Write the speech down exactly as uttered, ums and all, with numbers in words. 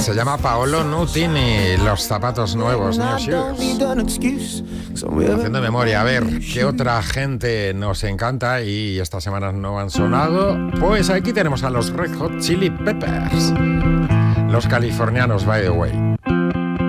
Se llama Paolo Nutini, los zapatos nuevos, New Shoes. Haciendo memoria, a ver, ¿qué otra gente nos encanta y estas semanas no han sonado? Pues aquí tenemos a los Red Hot Chili Peppers, los californianos, by the way.